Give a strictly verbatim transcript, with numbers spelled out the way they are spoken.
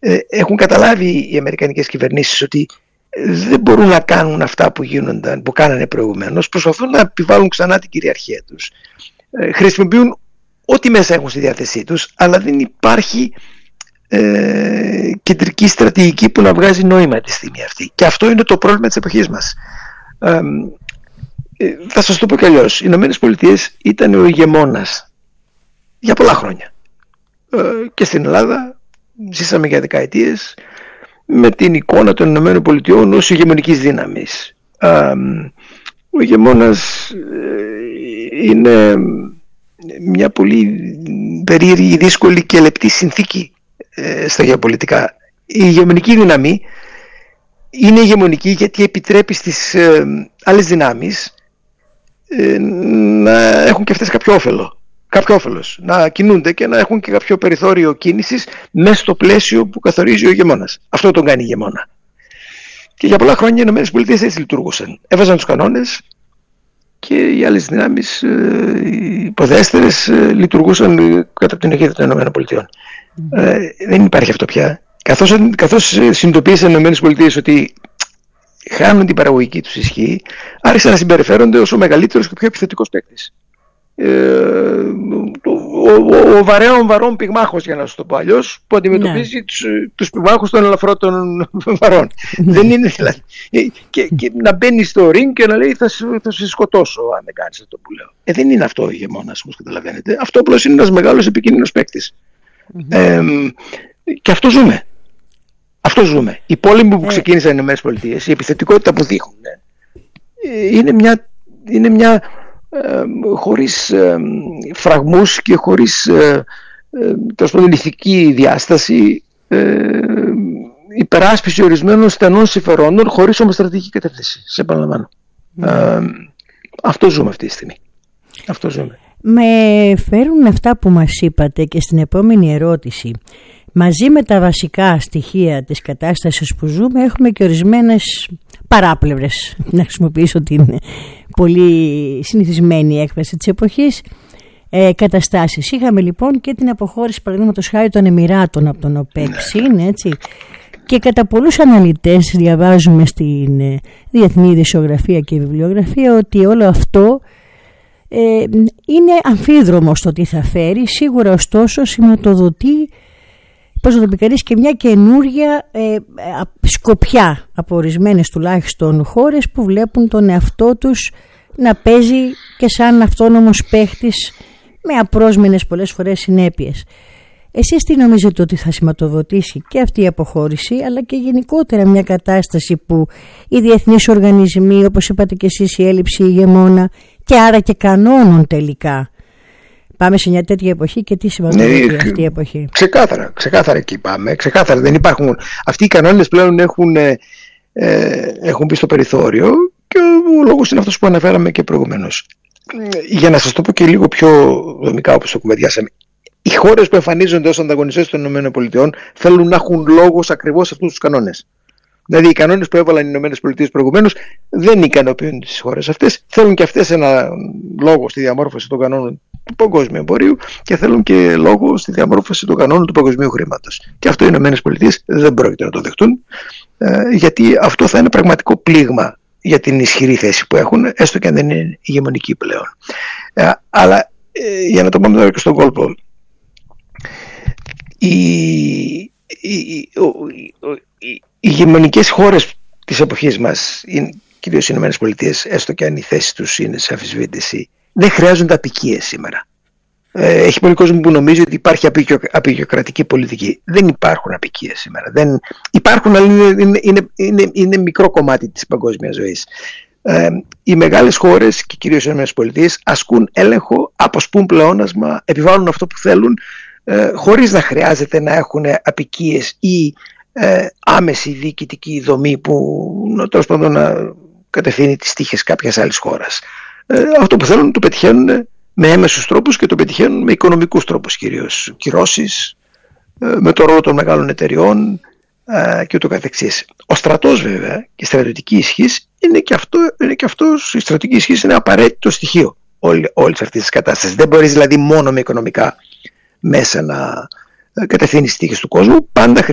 ε, έχουν καταλάβει οι αμερικανικές κυβερνήσεις ότι δεν μπορούν να κάνουν αυτά που γίνονταν, που κάνανε προηγουμένως. Προσπαθούν να επιβάλλουν ξανά την κυριαρχία τους. Ε, χρησιμοποιούν ό,τι μέσα έχουν στη διάθεσή τους, αλλά δεν υπάρχει ε, κεντρική στρατηγική που να βγάζει νόημα τη στιγμή αυτή. Και αυτό είναι το πρόβλημα της εποχής μας. Ε, ε, θα σας το πω κι αλλιώς. Οι Ηνωμένες Πολιτείες ήταν ο ηγεμόνας για πολλά χρόνια. Ε, και στην Ελλάδα ζήσαμε για δεκαετίες με την εικόνα των Ηνωμένων Πολιτειών ως ηγεμονικής δύναμης. Ε, ο ηγεμόνας ε, είναι μια πολύ περίεργη, δύσκολη και λεπτή συνθήκη ε, στα γεωπολιτικά. Η ηγεμονική δύναμη είναι ηγεμονική γιατί επιτρέπει στις ε, άλλες δυνάμεις ε, να έχουν και αυτές κάποιο όφελο, κάποιο όφελος, να κινούνται και να έχουν και κάποιο περιθώριο κίνησης μέσα στο πλαίσιο που καθορίζει ο ηγεμόνας. Αυτό τον κάνει ηγεμόνα. Και για πολλά χρόνια οι Ηνωμένες Πολιτείες έτσι λειτουργούσαν. Έβαζαν τους κανόνες και οι άλλες δυνάμεις, οι υποδέστερες, λειτουργούσαν κατά από την αιγύδα των Ηνωμένων Πολιτειών. Mm. Ε, δεν υπάρχει αυτό πια. Καθώς, καθώς συνειδητοποίησαν οι Ηνωμένες Πολιτείες ότι χάνουν την παραγωγική τους ισχύ, άρχισαν να συμπεριφέρονται ως ο μεγαλύτερος και πιο επιθετικός παίκτης. Ε, ο, ο, ο βαρέων βαρών πυγμάχος, για να σου το πω αλλιώς, που αντιμετωπίζει ναι. τους, τους πυγμάχους των ελαφρώτων βαρών. Δεν είναι δηλαδή. Και, και να μπαίνει στο ring και να λέει θα, θα σε σκοτώσω αν δεν κάνεις αυτό που λέω. Ε, δεν είναι αυτό ο ηγεμόνας, όπως καταλαβαίνετε. Αυτό απλώς είναι ένας μεγάλος επικίνδυνος παίκτης. Mm-hmm. Ε, και αυτό ζούμε. Αυτό ζούμε. Οι πόλεμοι που ξεκίνησαν οι ΗΠΑ, η επιθετικότητα που δείχνουν, είναι μια, είναι μια ε, χωρίς ε, φραγμούς και χωρίς ε, ε, τέλος πάντων ηθική διάσταση, ε, υπεράσπιση ορισμένων στενών συμφερόντων, χωρίς όμως στρατηγική κατεύθυνση. Σε επαναλαμβάνω. Mm. Ε, αυτό ζούμε αυτή τη στιγμή. Αυτό ζούμε. Με φέρουν αυτά που μας είπατε και στην επόμενη ερώτηση. Μαζί με τα βασικά στοιχεία της κατάστασης που ζούμε έχουμε και ορισμένες παράπλευρες, να χρησιμοποιήσω την πολύ συνηθισμένη έκφραση της εποχής, ε, καταστάσεις. Είχαμε λοιπόν και την αποχώρηση παραδείγματος χάρη των Εμιράτων από τον ΟΠΕΚ, έτσι. Και κατά πολλούς αναλυτές διαβάζουμε στην ε, διεθνή ειδησιογραφία και βιβλιογραφία ότι όλο αυτό ε, είναι αμφίδρομο στο τι θα φέρει. Σίγουρα ωστόσο σηματοδοτεί, πώς να το πει κανείς, και μια καινούρια ε, σκοπιά από ορισμένες τουλάχιστον χώρες που βλέπουν τον εαυτό τους να παίζει και σαν αυτόνομος παίχτης με απρόσμενες πολλές φορές συνέπειες. Εσείς τι νομίζετε ότι θα σηματοδοτήσει και αυτή η αποχώρηση, αλλά και γενικότερα μια κατάσταση που οι διεθνείς οργανισμοί, όπως είπατε και εσείς, η έλλειψη ηγεμόνα και άρα και κανόνων τελικά, πάμε σε μια τέτοια εποχή και τι σηματοδοτεί ναι, αυτή η εποχή? Ξεκάθαρα, ξεκάθαρα εκεί πάμε. Ξεκάθαρα δεν υπάρχουν. Αυτοί οι κανόνες πλέον έχουν, ε, έχουν μπει στο περιθώριο και ο λόγος είναι αυτός που αναφέραμε και προηγουμένως. Για να σας το πω και λίγο πιο δομικά, όπως το κουβεντιάσαμε, οι χώρες που εμφανίζονται ως ανταγωνιστές των ΗΠΑ θέλουν να έχουν λόγος ακριβώς αυτούς τους κανόνες. Δηλαδή οι κανόνες που έβαλαν οι ΗΠΑ προηγουμένως δεν ικανοποιούν τις χώρες αυτές. Θέλουν και αυτές ένα λόγο στη διαμόρφωση των κανόνων του παγκόσμιου εμπορίου και θέλουν και λόγο στη διαμόρφωση των κανόνων του παγκοσμίου χρήματος. Και αυτό οι ΗΠΑ δεν πρόκειται να το δεχτούν, γιατί αυτό θα είναι πραγματικό πλήγμα για την ισχυρή θέση που έχουν, έστω και αν δεν είναι ηγεμονική πλέον. Αλλά για να το πάμε τώρα και στον κόλπο, οι, οι, οι, οι ηγεμονικές χώρες της εποχής μας, κυρίως οι Ηνωμένες Πολιτείες, έστω και αν η θέση τους είναι σε αμφισβήτηση, δεν χρειάζονται απικίες σήμερα. Ε, έχει πολύ κόσμο που νομίζει ότι υπάρχει απεικιο, απεικιοκρατική πολιτική. Δεν υπάρχουν απικίες σήμερα. Δεν, υπάρχουν, αλλά είναι, είναι, είναι, είναι, είναι μικρό κομμάτι της παγκόσμιας ζωής. Ε, οι μεγάλες χώρες και κυρίως οι Ηνωμένες Πολιτείες ασκούν έλεγχο, αποσπούν πλεόνασμα, επιβάλλουν αυτό που θέλουν, ε, χωρίς να χρειάζεται να έχουν απικίες ή ε, άμεση διοικητική δομή που τέλος πάντων να κατευθύνει τις τύχες κάποιας άλλης χώρας. Ε, αυτό που θέλουν το πετυχαίνουν με έμεσους τρόπους και το πετυχαίνουν με οικονομικούς τρόπους κυρίως. Κυρώσεις, ε, με το ρόλο των μεγάλων εταιριών ε, και ούτω καθεξής. Ο στρατός βέβαια και η στρατιωτική ισχύς είναι και αυτό, είναι και αυτός, η στρατιωτική ισχύς είναι απαραίτητο στοιχείο όλης αυτής της κατάστασης. Δεν μπορείς δηλαδή μόνο με οικονομικά μέσα να κατευθύνεις τις τύχες του κόσμου. Πάντα